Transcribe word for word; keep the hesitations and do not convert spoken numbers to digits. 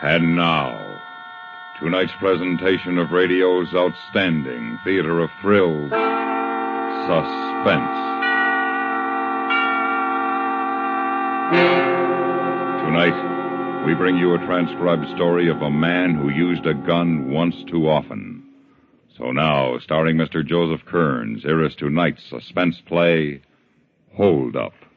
And now, tonight's presentation of radio's outstanding theater of thrills, Suspense. Tonight, we bring you a transcribed story of a man who used a gun once too often. So now, starring Mister Joseph Kearns, here is tonight's suspense play, Hold Up.